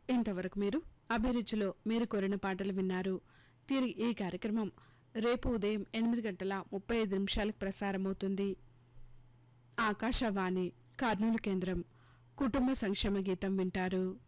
ఇంతవరకు మీరు అభిరుచిలో మీరు కోరిన పాటలు విన్నారు. తిరిగి ఈ కార్యక్రమం రేపు ఉదయం 8:35 ప్రసారమవుతుంది. ఆకాశవాణి కర్నూలు కేంద్రం కుటుంబ సంక్షేమ గీతం వింటారు.